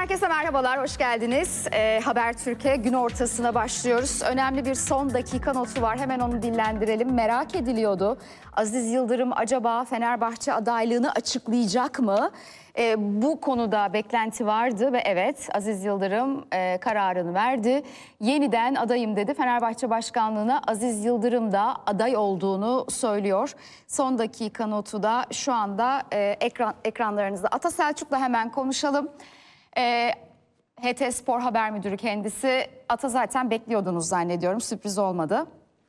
Herkese merhabalar, hoş geldiniz. Habertürk'e gün ortasına başlıyoruz. Önemli bir son dakika notu var, hemen onu dillendirelim. Merak ediliyordu. Aziz Yıldırım acaba Fenerbahçe adaylığını açıklayacak mı? Bu konuda beklenti vardı ve evet, Aziz Yıldırım kararını verdi. Yeniden adayım dedi. Fenerbahçe Başkanlığı'na Aziz Yıldırım da aday olduğunu söylüyor. Son dakika notu da şu anda ekranlarınızda. Ata Selçuk'la hemen konuşalım. HT Spor Haber Müdürü kendisi. Ata, zaten bekliyordunuz zannediyorum, sürpriz olmadı.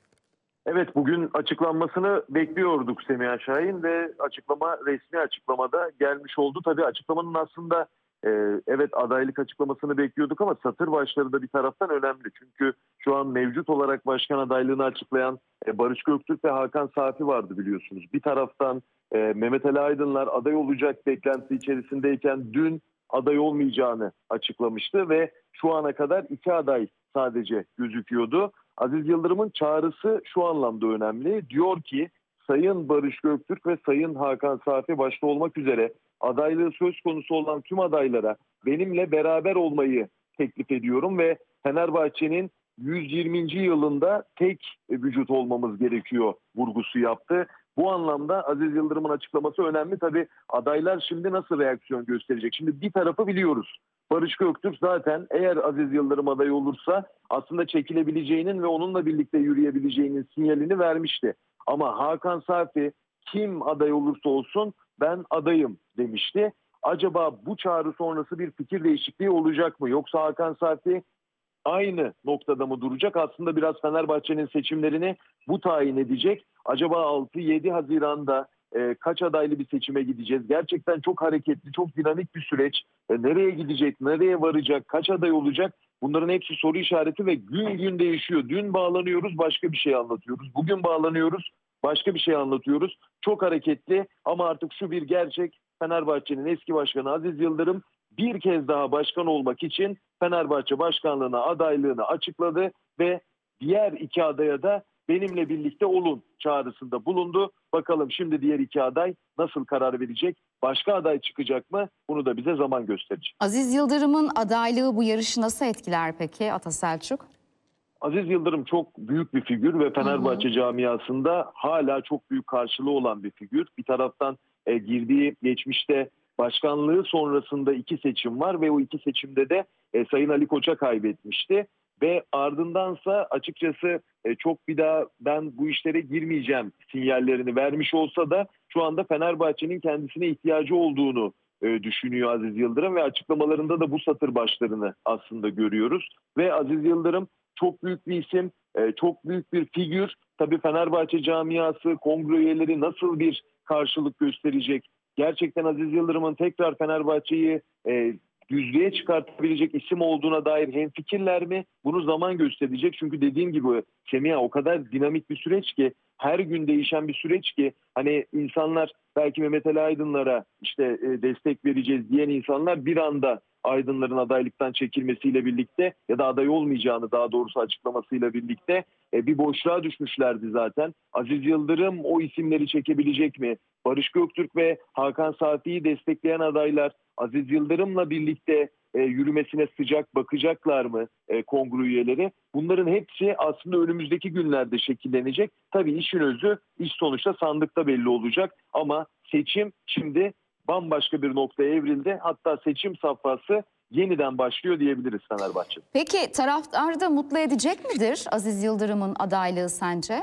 Evet, bugün açıklanmasını bekliyorduk Semiha Şahin ve resmi açıklamada gelmiş oldu. Tabii açıklamanın aslında evet adaylık açıklamasını bekliyorduk ama satır başları da bir taraftan önemli. Çünkü şu an mevcut olarak başkan adaylığını açıklayan Barış Göktürk ve Hakan Safi vardı biliyorsunuz. Bir taraftan Mehmet Ali Aydınlar aday olacak beklentisi içerisindeyken dün aday olmayacağını açıklamıştı ve şu ana kadar 2 aday sadece gözüküyordu. Aziz Yıldırım'ın çağrısı şu anlamda önemli. Diyor ki Sayın Barış Göktürk ve Sayın Hakan Safi başta olmak üzere adaylığı söz konusu olan tüm adaylara benimle beraber olmayı teklif ediyorum ve Fenerbahçe'nin 120. yılında tek vücut olmamız gerekiyor vurgusu yaptı. Bu anlamda Aziz Yıldırım'ın açıklaması önemli. Tabii adaylar şimdi nasıl reaksiyon gösterecek? Şimdi bir tarafı biliyoruz. Barış Göktürk zaten eğer Aziz Yıldırım aday olursa aslında çekilebileceğinin ve onunla birlikte yürüyebileceğinin sinyalini vermişti. Ama Hakan Safi kim aday olursa olsun ben adayım demişti. Acaba bu çağrı sonrası bir fikir değişikliği olacak mı? Yoksa Hakan Safi aynı noktada mı duracak? Aslında biraz Fenerbahçe'nin seçimlerini bu tayin edecek. Acaba 6-7 Haziran'da kaç adaylı bir seçime gideceğiz? Gerçekten çok hareketli, çok dinamik bir süreç. Nereye gidecek, nereye varacak, kaç aday olacak? Bunların hepsi soru işareti ve gün gün değişiyor. Dün bağlanıyoruz, başka bir şey anlatıyoruz. Bugün bağlanıyoruz, başka bir şey anlatıyoruz. Çok hareketli ama artık şu bir gerçek. Fenerbahçe'nin eski başkanı Aziz Yıldırım bir kez daha başkan olmak için Fenerbahçe başkanlığına adaylığını açıkladı ve diğer 2 adaya da benimle birlikte olun çağrısında bulundu. Bakalım şimdi diğer 2 aday nasıl karar verecek? Başka aday çıkacak mı? Bunu da bize zaman gösterecek. Aziz Yıldırım'ın adaylığı bu yarışı nasıl etkiler peki Ata Selçuk? Aziz Yıldırım çok büyük bir figür ve Fenerbahçe camiasında hala çok büyük karşılığı olan bir figür. Bir taraftan girdiği geçmişte başkanlığı sonrasında 2 seçim var ve o 2 seçimde de Sayın Ali Koç'a kaybetmişti. Ve ardındansa açıkçası çok bir daha ben bu işlere girmeyeceğim sinyallerini vermiş olsa da şu anda Fenerbahçe'nin kendisine ihtiyacı olduğunu düşünüyor Aziz Yıldırım ve açıklamalarında da bu satır başlarını aslında görüyoruz. Ve Aziz Yıldırım çok büyük bir isim, çok büyük bir figür. Tabii Fenerbahçe camiası, kongre üyeleri nasıl bir karşılık gösterecek? Gerçekten Aziz Yıldırım'ın tekrar Fenerbahçe'yi düzlüğe çıkartabilecek isim olduğuna dair hemfikirler mi? Bunu zaman gösterecek. Çünkü dediğim gibi Semiha o kadar dinamik bir süreç ki, her gün değişen bir süreç ki hani insanlar belki Mehmet Ali Aydınlar'a işte destek vereceğiz diyen insanlar bir anda Aydınların adaylıktan çekilmesiyle birlikte ya da aday olmayacağını daha doğrusu açıklamasıyla birlikte bir boşluğa düşmüşlerdi zaten. Aziz Yıldırım o isimleri çekebilecek mi? Barış Göktürk ve Hakan Safi'yi destekleyen adaylar Aziz Yıldırım'la birlikte yürümesine sıcak bakacaklar mı kongre üyeleri? Bunların hepsi aslında önümüzdeki günlerde şekillenecek. Tabii işin özü, iş sonuçta sandıkta belli olacak ama seçim şimdi bambaşka bir noktaya evrildi. Hatta seçim safhası yeniden başlıyor diyebiliriz Fenerbahçe. Peki taraftarı da mutlu edecek midir Aziz Yıldırım'ın adaylığı sence?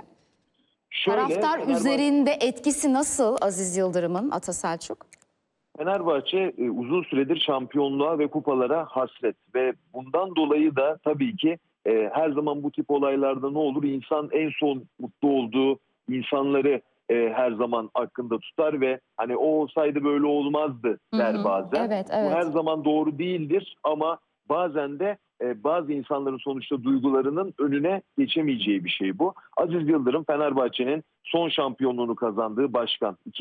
Taraftar üzerinde etkisi nasıl Aziz Yıldırım'ın, Ata Selçuk? Fenerbahçe uzun süredir şampiyonluğa ve kupalara hasret ve bundan dolayı da tabii ki her zaman bu tip olaylarda ne olur? İnsan en son mutlu olduğu insanları her zaman aklında tutar ve hani o olsaydı böyle olmazdı der bazen. Evet, Bu evet. her zaman doğru değildir ama bazen de bazı insanların sonuçta duygularının önüne geçemeyeceği bir şey bu. Aziz Yıldırım Fenerbahçe'nin son şampiyonluğunu kazandığı başkan.